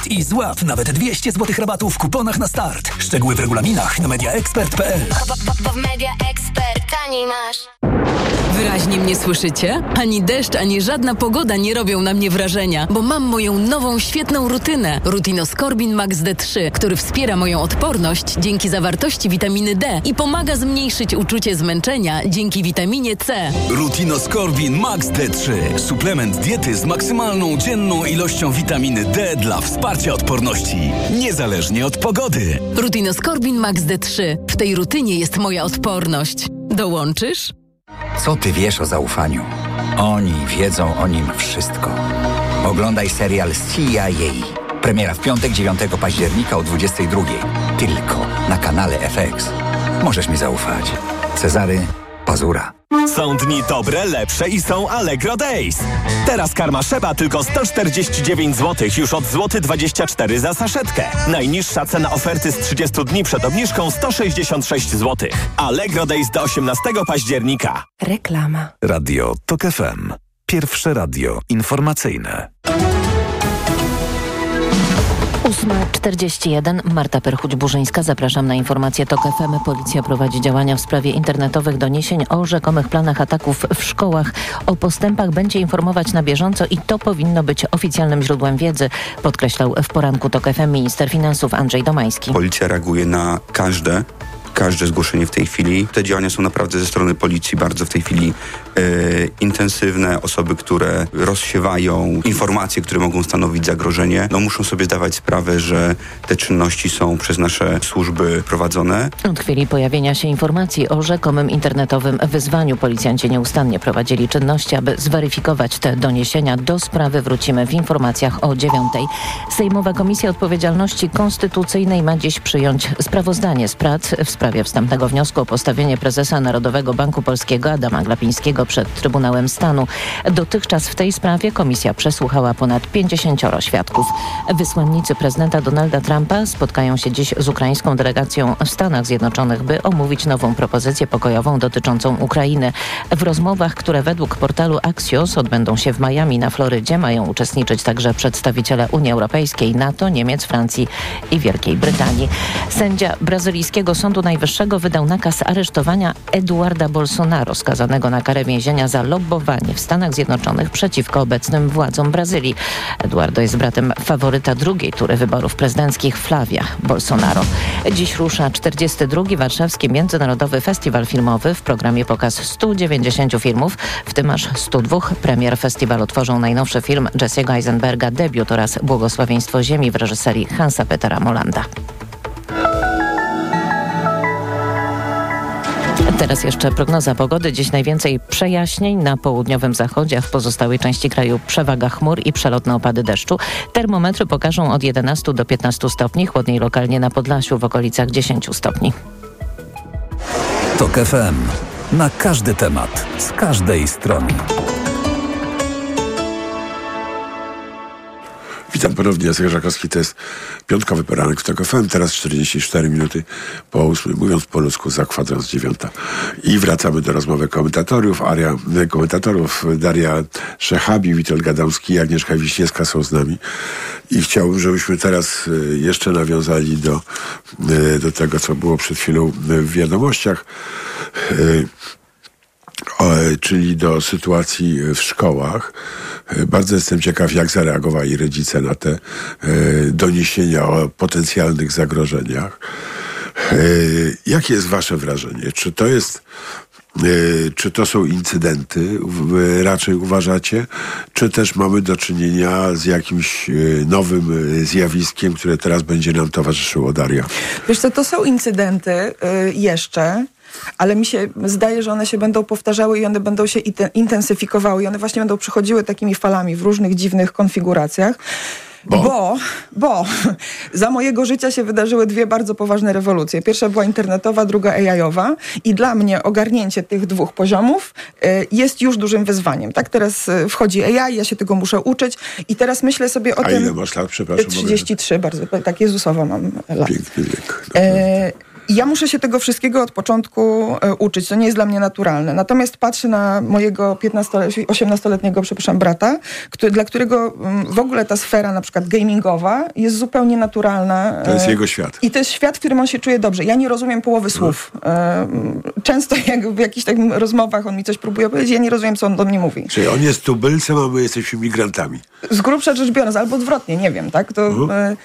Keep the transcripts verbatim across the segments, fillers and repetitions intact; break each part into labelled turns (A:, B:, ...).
A: Expert i złap nawet dwieście złotych rabatu w kuponach na start. Szczegóły w regulaminach na media expert kropka p l.
B: Bo w Media Expert taniej masz.
C: Wyraźnie mnie słyszycie? Ani deszcz, ani żadna pogoda nie robią na mnie wrażenia, bo mam moją nową, świetną rutynę. Rutinoskorbin Max D trzy, który wspiera moją odporność dzięki zawartości witaminy D i pomaga zmniejszyć uczucie zmęczenia dzięki witaminie C.
D: Rutinoskorbin Max D trzy. Suplement diety z maksymalną dzienną ilością witaminy D dla wsparcia odporności, niezależnie od pogody.
C: Rutinoskorbin Max D trzy. W tej rutynie jest moja odporność. Dołączysz?
E: Co ty wiesz o zaufaniu? Oni wiedzą o nim wszystko. Oglądaj serial C I A. Premiera w piątek, dziewiątego października o dwudziestej drugiej. Tylko na kanale F X. Możesz mi zaufać. Cezary Pazura.
F: Są dni dobre, lepsze i są Allegro Days. Teraz karma Szeba tylko sto czterdzieści dziewięć złotych, już od złoty dwadzieścia cztery za saszetkę. Najniższa cena oferty z trzydziestu dni przed obniżką sto sześćdziesiąt sześć złotych. Allegro Days do osiemnastego października.
G: Reklama.
D: Radio TOK F M. Pierwsze radio informacyjne.
G: ósma czterdzieści jeden. Marta Perchuć-Burzyńska. Zapraszam na informację TOK F M. Policja prowadzi działania w sprawie internetowych doniesień o rzekomych planach ataków w szkołach. O postępach będzie informować na bieżąco i to powinno być oficjalnym źródłem wiedzy, podkreślał w poranku TOK F M minister finansów Andrzej Domański.
H: Policja reaguje na każde Każde zgłoszenie w tej chwili. Te działania są naprawdę ze strony policji bardzo w tej chwili e, intensywne. Osoby, które rozsiewają informacje, które mogą stanowić zagrożenie, no muszą sobie zdawać sprawę, że te czynności są przez nasze służby prowadzone.
G: Od chwili pojawienia się informacji o rzekomym internetowym wyzwaniu policjanci nieustannie prowadzili czynności, aby zweryfikować te doniesienia. Do sprawy wrócimy w informacjach o dziewiątej. Sejmowa Komisja Odpowiedzialności Konstytucyjnej ma dziś przyjąć sprawozdanie z prac w sprawie wstępnego wniosku o postawienie prezesa Narodowego Banku Polskiego Adama Glapińskiego przed Trybunałem Stanu. Dotychczas w tej sprawie komisja przesłuchała ponad pięćdziesięcioro świadków. Wysłannicy prezydenta Donalda Trumpa spotkają się dziś z ukraińską delegacją w Stanach Zjednoczonych, by omówić nową propozycję pokojową dotyczącą Ukrainy. W rozmowach, które według portalu Axios odbędą się w Miami na Florydzie, mają uczestniczyć także przedstawiciele Unii Europejskiej, NATO, Niemiec, Francji i Wielkiej Brytanii. Sędzia brazylijskiego Sądu Najwyższego wydał nakaz aresztowania Eduarda Bolsonaro, skazanego na karę więzienia za lobbowanie w Stanach Zjednoczonych przeciwko obecnym władzom Brazylii. Eduardo jest bratem faworyta drugiej tury wyborów prezydenckich Flavia Bolsonaro. Dziś rusza czterdziesty drugi Warszawski Międzynarodowy Festiwal Filmowy. W programie pokaz stu dziewięćdziesięciu filmów, w tym aż stu dwóch. Premier festiwalu tworzą najnowszy film Jesse'ego Eisenberga Debiut oraz Błogosławieństwo Ziemi w reżyserii Hansa Petera Molanda. Teraz jeszcze prognoza pogody. Dziś najwięcej przejaśnień na południowym zachodzie, a w pozostałej części kraju przewaga chmur i przelotne opady deszczu. Termometry pokażą od jedenastu do piętnastu stopni, chłodniej lokalnie na Podlasiu w okolicach dziesięciu stopni.
D: TOK F M. Na każdy temat, z każdej strony.
I: Witam ponownie, Jacek Żakowski, to jest piątkowy poranek w TOK F M, teraz czterdzieści cztery minuty po ósmej, mówiąc po ludzku, za kwadrans dziewiąta. I wracamy do rozmowy komentatorów, aria komentatorów, Daria Szechabi, Witold Gadomski i Agnieszka Wiśniewska są z nami. I chciałbym, żebyśmy teraz jeszcze nawiązali do, do tego, co było przed chwilą w wiadomościach, O, czyli do sytuacji w szkołach. Bardzo jestem ciekaw, jak zareagowali rodzice na te e, doniesienia o potencjalnych zagrożeniach. E, jakie jest wasze wrażenie? Czy to jest, e, czy to są incydenty, w, raczej uważacie, czy też mamy do czynienia z jakimś e, nowym zjawiskiem, które teraz będzie nam towarzyszyło, Daria?
J: Wiesz co, to są incydenty y, jeszcze, ale mi się zdaje, że one się będą powtarzały i one będą się intensyfikowały i one właśnie będą przychodziły takimi falami w różnych dziwnych konfiguracjach. Bo? bo, bo za mojego życia się wydarzyły dwie bardzo poważne rewolucje. Pierwsza była internetowa, druga A I-owa i dla mnie ogarnięcie tych dwóch poziomów y, jest już dużym wyzwaniem. Tak, teraz y, wchodzi A I, ja się tego muszę uczyć i teraz myślę sobie o
I: A
J: tym...
I: ile masz lat, przepraszam?
J: trzydzieści trzy, mogę... bardzo, tak Jezusowo mam lat.
I: Piękny wiek.
J: Y, I ja muszę się tego wszystkiego od początku e, uczyć. To nie jest dla mnie naturalne. Natomiast patrzę na mojego osiemnastoletniego, przepraszam, brata, który, dla którego m, w ogóle ta sfera na przykład gamingowa jest zupełnie naturalna.
I: To jest
J: e,
I: jego świat.
J: I to jest świat, w którym on się czuje dobrze. Ja nie rozumiem połowy słów. E, często jak w jakichś takich rozmowach on mi coś próbuje powiedzieć, ja nie rozumiem, co on do mnie mówi.
I: Czyli on jest tubylcem, a my jesteśmy migrantami.
J: Z grubsza rzecz biorąc, albo odwrotnie, nie wiem, tak? To... Uh-huh. e,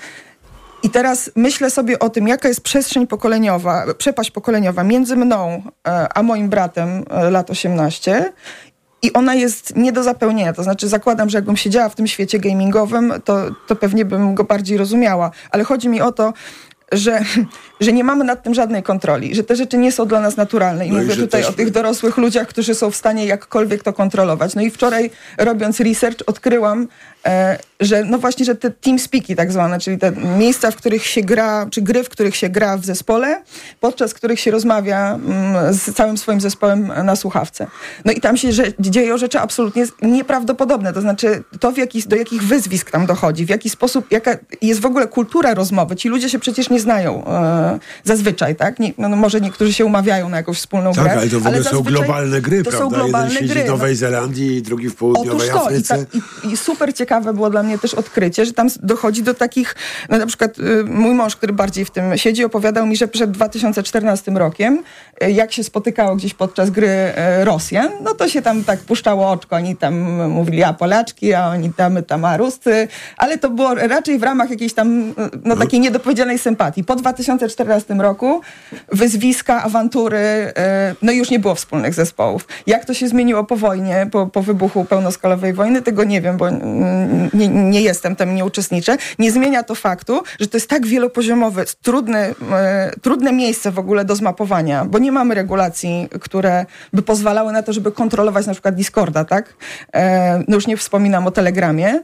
J: I teraz myślę sobie o tym, jaka jest przestrzeń pokoleniowa, przepaść pokoleniowa między mną a moim bratem lat osiemnaście i ona jest nie do zapełnienia. To znaczy zakładam, że jakbym siedziała w tym świecie gamingowym, to, to pewnie bym go bardziej rozumiała. Ale chodzi mi o to, że, że nie mamy nad tym żadnej kontroli, że te rzeczy nie są dla nas naturalne. I
I: no
J: mówię
I: i
J: tutaj
I: też...
J: o tych dorosłych ludziach, którzy są w stanie jakkolwiek to kontrolować. No i wczoraj, robiąc research, odkryłam, e, że no właśnie, że te teamspeaki tak zwane, czyli te miejsca, w których się gra, czy gry, w których się gra w zespole, podczas których się rozmawia mm, z całym swoim zespołem na słuchawce. No i tam się że, dzieją rzeczy absolutnie nieprawdopodobne. To znaczy to, w jaki, do jakich wyzwisk tam dochodzi, w jaki sposób, jaka jest w ogóle kultura rozmowy. Ci ludzie się przecież nie znają e, zazwyczaj, tak? Nie, no, może niektórzy się umawiają na jakąś wspólną
I: tak,
J: grę.
I: ale to w ogóle są globalne gry,
J: to
I: prawda?
J: Są globalne
I: Jeden siedzi
J: gry.
I: w Nowej Zelandii, drugi w południowej
J: Otóż to,
I: Afryce.
J: I, ta, i, I super ciekawe było dla mnie też odkrycie, że tam dochodzi do takich, no na przykład y, mój mąż, który bardziej w tym siedzi, opowiadał mi, że przed dwa tysiące czternastym rokiem, y, jak się spotykało gdzieś podczas gry y, Rosjan, no to się tam tak puszczało oczko, oni tam mówili, a Polaczki, a oni tam, tam a Ruscy, ale to było raczej w ramach jakiejś tam, no takiej niedopowiedzianej sympatii. Po dwa tysiące czternastym roku wyzwiska, awantury, y, no już nie było wspólnych zespołów. Jak to się zmieniło po wojnie, po, po wybuchu pełnoskalowej wojny, tego nie wiem, bo nie, nie jestem tam, nie uczestniczę. Nie zmienia to faktu, że to jest tak wielopoziomowe, trudne, e, trudne miejsce w ogóle do zmapowania, bo nie mamy regulacji, które by pozwalały na to, żeby kontrolować na przykład Discorda, tak? E, no już nie wspominam o Telegramie.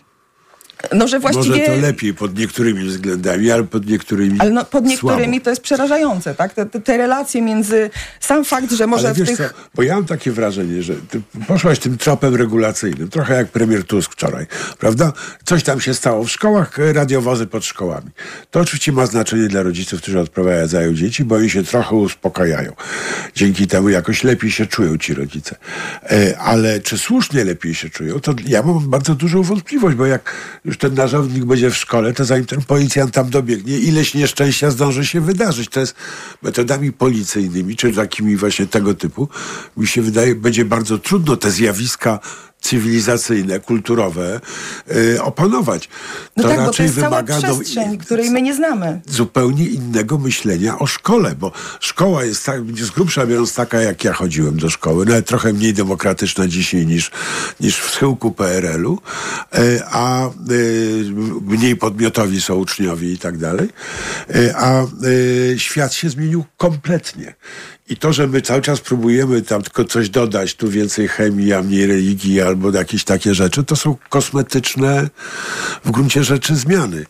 J: No, że właściwie...
I: Może to lepiej pod niektórymi względami, ale pod niektórymi
J: Ale no, pod niektórymi
I: słabo.
J: to jest przerażające, tak? Te, te, te relacje między... Sam fakt, że może
I: ale wiesz
J: w tych...
I: co, bo ja mam takie wrażenie, że ty poszłaś tym tropem regulacyjnym, trochę jak premier Tusk wczoraj, prawda? Coś tam się stało w szkołach, radiowozy pod szkołami. To oczywiście ma znaczenie dla rodziców, którzy odprowadzają dzieci, bo oni się trochę uspokajają. Dzięki temu jakoś lepiej się czują ci rodzice. E, ale czy słusznie lepiej się czują, to ja mam bardzo dużą wątpliwość, bo jak już ten narzędnik będzie w szkole, to zanim ten policjant tam dobiegnie, ileś nieszczęścia zdąży się wydarzyć. To jest metodami policyjnymi, czy takimi właśnie tego typu, mi się wydaje, będzie bardzo trudno te zjawiska cywilizacyjne, kulturowe yy, opanować.
J: No
I: to
J: tak,
I: raczej
J: bo to jest
I: wymaga
J: cała przestrzeń, do, której my nie znamy.
I: Zupełnie innego myślenia o szkole, bo szkoła jest tak, z grubsza biorąc taka, jak ja chodziłem do szkoły, nawet trochę mniej demokratyczna dzisiaj niż, niż w schyłku P R L u, yy, a yy, mniej podmiotowi są uczniowie i tak dalej, yy, a yy, świat się zmienił kompletnie. I to, że my cały czas próbujemy tam tylko coś dodać, tu więcej chemii, a mniej religii, albo jakieś takie rzeczy, to są kosmetyczne w gruncie rzeczy zmiany.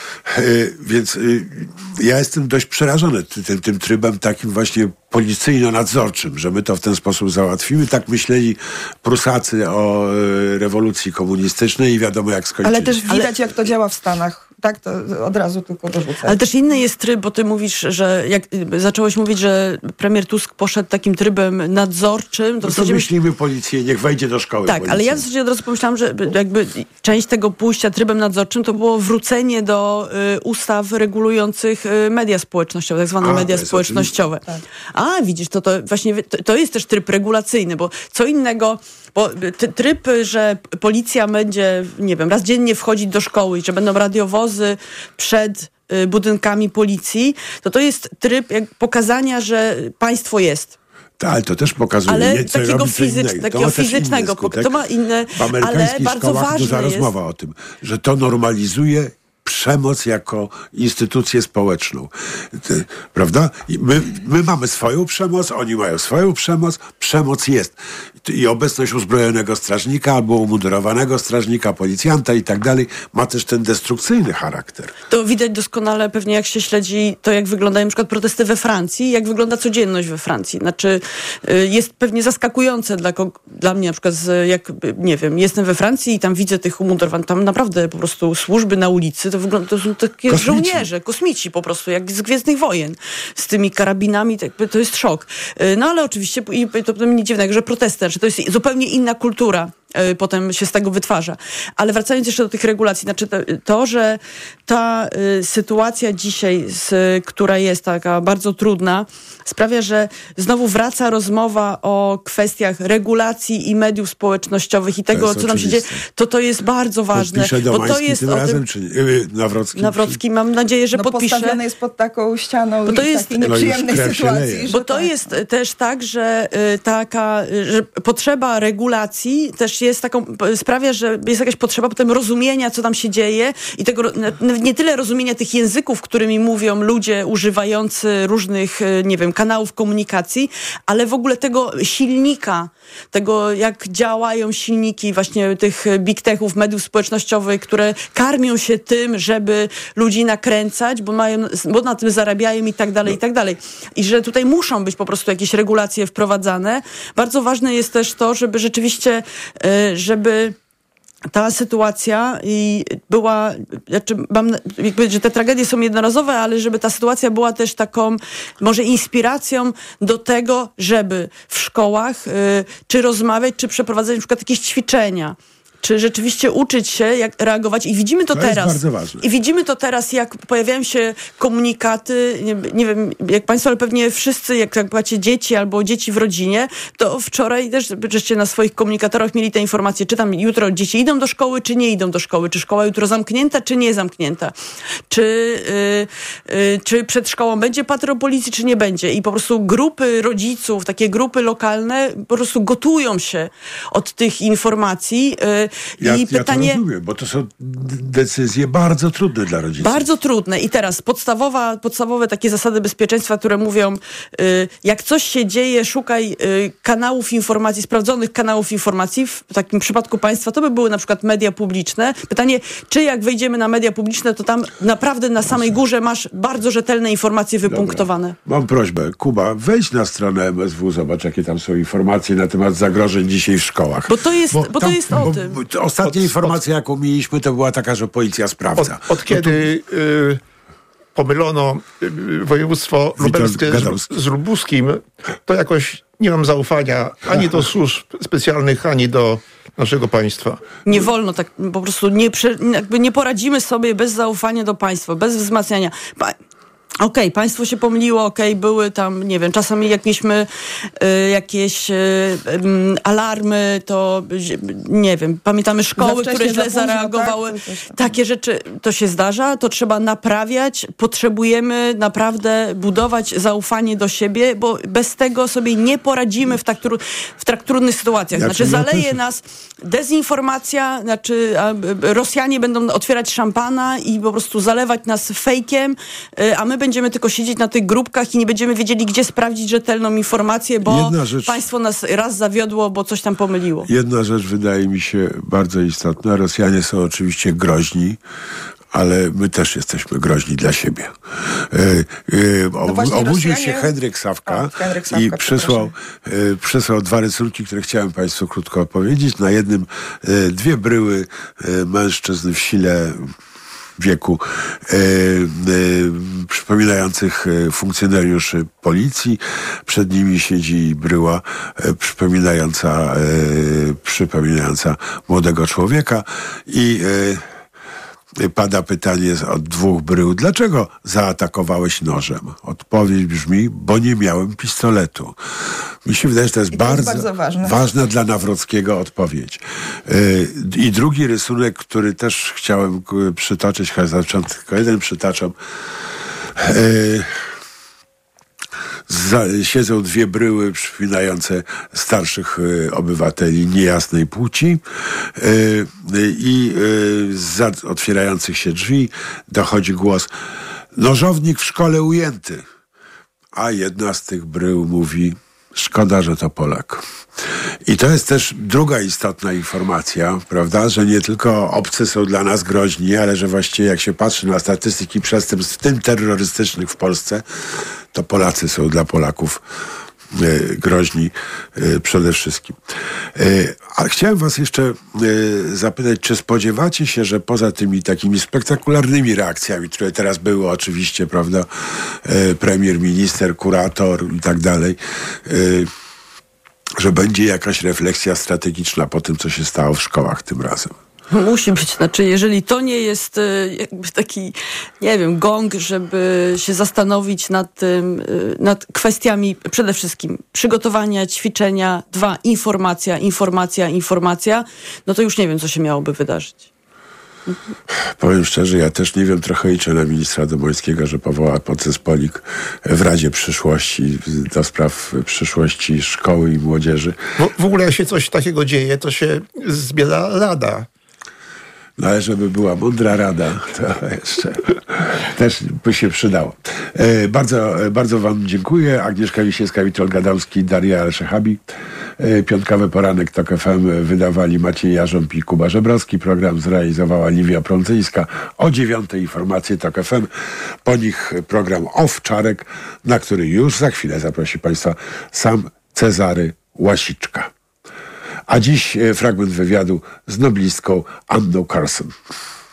I: Yy, więc yy, ja jestem dość przerażony tym, tym trybem takim właśnie policyjno-nadzorczym, że my to w ten sposób załatwimy. Tak myśleli Prusacy o yy, rewolucji komunistycznej i wiadomo jak skończyli.
J: Ale też widać, Ale... jak to działa w Stanach. Tak, to od razu tylko dorzucę.
K: Ale też inny jest tryb, bo ty mówisz, że jak zacząłeś mówić, że premier Tusk poszedł takim trybem nadzorczym. To,
I: no to
K: zasadzie...
I: myślimy policję, niech wejdzie do szkoły.
K: Tak,
I: policji.
K: ale ja w zasadzie od razu pomyślałam, że jakby część tego pójścia trybem nadzorczym to było wrócenie do y, ustaw regulujących y, media społecznościowe, tak zwane A, media społecznościowe. Tak. A, widzisz, to, to właśnie to, to jest też tryb regulacyjny, bo co innego, bo t- tryb, że policja będzie, nie wiem, raz dziennie wchodzić do szkoły i że będą radiowozy przed y, budynkami policji, to to jest tryb jak pokazania, że państwo jest.
I: Tak, ale to też pokazuje,
K: ale
I: nie, co
K: takiego,
I: robi co
K: fizycz,
I: innego.
K: takiego fizycznego, to ma inne,
I: w amerykańskich
K: ale bardzo
I: szkołach
K: ważne
I: duża
K: jest.
I: rozmowa o tym, że to normalizuje przemoc jako instytucję społeczną. Ty, prawda? I my, my mamy swoją przemoc, oni mają swoją przemoc. Przemoc jest. I obecność uzbrojonego strażnika albo umundurowanego strażnika, policjanta i tak dalej ma też ten destrukcyjny charakter.
K: To widać doskonale pewnie, jak się śledzi to, jak wyglądają na przykład protesty we Francji, jak wygląda codzienność we Francji. Znaczy, jest pewnie zaskakujące dla, dla mnie, na przykład, jak, nie wiem, jestem we Francji i tam widzę tych umundurowanych, tam naprawdę po prostu służby na ulicy, to to, wygląda, to są takie kosmici. Żołnierze, kosmici po prostu, jak z Gwiezdnych Wojen. Z tymi karabinami, to, to jest szok. No ale oczywiście, i to, to nie dziwne, że protesty, że to jest zupełnie inna kultura potem się z tego wytwarza. Ale wracając jeszcze do tych regulacji, znaczy to, to że ta y, sytuacja dzisiaj, z, która jest taka bardzo trudna, sprawia, że znowu wraca rozmowa o kwestiach regulacji i mediów społecznościowych i tego, co nam się dzieje. To to jest bardzo ważne.
I: Podpisze
K: bo to jest
I: tym
K: o
I: razem,
K: tym,
I: czy yy, Nawrocki?
K: Nawrocki, mam nadzieję, że
J: no,
K: podpisze.
J: Postawiony jest pod taką ścianą
K: bo to jest,
J: takiej nieprzyjemnej
I: no
J: sytuacji.
K: Bo to tak. jest też tak, że y, taka, że potrzeba regulacji też jest taką, sprawia, że jest jakaś potrzeba potem rozumienia, co tam się dzieje i tego, nie tyle rozumienia tych języków, którymi mówią ludzie używający różnych, nie wiem, kanałów komunikacji, ale w ogóle tego silnika, tego jak działają silniki właśnie tych big techów, mediów społecznościowych, które karmią się tym, żeby ludzi nakręcać, bo mają, bo na tym zarabiają i tak dalej, i tak dalej. I że tutaj muszą być po prostu jakieś regulacje wprowadzane. Bardzo ważne jest też to, żeby rzeczywiście, żeby ta sytuacja i była, znaczy mam, jakby, że te tragedie są jednorazowe, ale żeby ta sytuacja była też taką może inspiracją do tego, żeby w szkołach y, czy rozmawiać, czy przeprowadzać na przykład jakieś ćwiczenia. Czy rzeczywiście uczyć się, jak reagować. I widzimy to, to teraz.
I: Jest bardzo ważne.
K: I widzimy to teraz, jak pojawiają się komunikaty, nie, nie wiem, jak państwo, ale pewnie wszyscy, jak, jak macie dzieci albo dzieci w rodzinie, to wczoraj też żeście na swoich komunikatorach mieli te informacje, czy tam jutro dzieci idą do szkoły, czy nie idą do szkoły, czy szkoła jutro zamknięta, czy nie zamknięta, czy, yy, yy, czy przed szkołą będzie patrol policji, czy nie będzie. I po prostu grupy rodziców, takie grupy lokalne po prostu gotują się od tych informacji. Yy,
I: Ja,
K: I
I: ja
K: pytanie,
I: to rozumiem, bo to są decyzje bardzo trudne dla rodziców.
K: Bardzo trudne. I teraz podstawowa, podstawowe takie zasady bezpieczeństwa, które mówią, y, jak coś się dzieje, szukaj y, kanałów informacji, sprawdzonych kanałów informacji. W takim przypadku państwa to by były na przykład media publiczne. Pytanie, czy jak wejdziemy na media publiczne, to tam naprawdę na samej górze masz bardzo rzetelne informacje wypunktowane.
I: Dobra. Mam prośbę, Kuba, wejdź na stronę M S W, zobacz, jakie tam są informacje na temat zagrożeń dzisiaj w szkołach.
K: Bo to jest, bo, bo
I: tam,
K: to jest o
I: bo,
K: tym.
I: Bo, ostatnia od, informacja, od, jaką mieliśmy, to była taka, że policja sprawdza.
L: Od, od kiedy no to... y, pomylono y, województwo lubelskie z, z lubuskim, to jakoś nie mam zaufania ani do służb specjalnych, ani do naszego państwa.
K: Nie wolno tak, po prostu nie, jakby nie poradzimy sobie bez zaufania do państwa, bez wzmacniania. Pa- Okej, okay, państwo się pomyliło, okej, okay, były tam, nie wiem, czasami jak mieliśmy y, jakieś y, y, alarmy, to nie wiem, pamiętamy szkoły, które źle późno, zareagowały. Tak, takie rzeczy, to się zdarza, to trzeba naprawiać. Potrzebujemy naprawdę budować zaufanie do siebie, bo bez tego sobie nie poradzimy w tak, tru, w tak trudnych sytuacjach. Znaczy zaleje nas dezinformacja, znaczy a, Rosjanie będą otwierać szampana i po prostu zalewać nas fejkiem, y, a my będziemy tylko siedzieć na tych grupkach i nie będziemy wiedzieli, gdzie sprawdzić rzetelną informację, bo rzecz, państwo nas raz zawiodło, bo coś tam pomyliło.
I: Jedna rzecz wydaje mi się bardzo istotna. Rosjanie są oczywiście groźni, ale my też jesteśmy groźni dla siebie. E, e, no ob, obudził Rosjanie... się Henryk Sawka, o, Henryk Sawka i przysłał, e, przysłał dwa rysunki, które chciałem państwu krótko opowiedzieć. Na jednym e, dwie bryły e, mężczyzn w sile wieku e, e, przypominających funkcjonariuszy policji. Przed nimi siedzi bryła e, przypominająca, e, przypominająca młodego człowieka i e, pada pytanie od dwóch brył. Dlaczego zaatakowałeś nożem? Odpowiedź brzmi, bo nie miałem pistoletu. Mi się wydaje, że to jest, to bardzo, jest bardzo ważne. ważna dla Nawrockiego odpowiedź. Yy, I drugi rysunek, który też chciałem przytoczyć, chociaż tylko jeden przytaczam. Yy, Za, siedzą dwie bryły przypominające starszych y, obywateli niejasnej płci y, i y, za otwierających się drzwi dochodzi głos: nożownik w szkole ujęty. A jedna z tych brył mówi: szkoda, że to Polak. I to jest też druga istotna informacja, prawda, że nie tylko obcy są dla nas groźni, ale że właściwie jak się patrzy na statystyki przestępstw, w tym terrorystycznych w Polsce, to Polacy są dla Polaków groźni przede wszystkim. Ale chciałem was jeszcze zapytać, czy spodziewacie się, że poza tymi takimi spektakularnymi reakcjami, które teraz były oczywiście, prawda, premier, minister, kurator i tak dalej, że będzie jakaś refleksja strategiczna po tym, co się stało w szkołach tym razem?
K: Musi być. Znaczy, jeżeli to nie jest jakby taki, nie wiem, gong, żeby się zastanowić nad tym, nad kwestiami przede wszystkim przygotowania, ćwiczenia, dwa, informacja, informacja, informacja, no to już nie wiem, co się miałoby wydarzyć.
I: Powiem szczerze, ja też nie wiem, trochę liczę na ministra Domońskiego, że powoła podzespolik w Radzie Przyszłości do spraw przyszłości szkoły i młodzieży.
L: W, w ogóle jak się coś takiego dzieje, to się zbiera rada.
I: No ale żeby była mądra rada, to jeszcze też by się przydało. E, bardzo, bardzo wam dziękuję. Agnieszka Wiśniewska, Witold Gadomski, Daria El-Szehabi. E, piątkowy poranek TOK F M wydawali Maciej Jarząb i Kuba Żebrowski. Program zrealizowała Liwia Prądzyńska. O dziewiątej informacje TOK F M. Po nich program Owczarek, na który już za chwilę zaprosi państwa sam Cezary Łasiczka. A dziś fragment wywiadu z noblistką Anną Carson.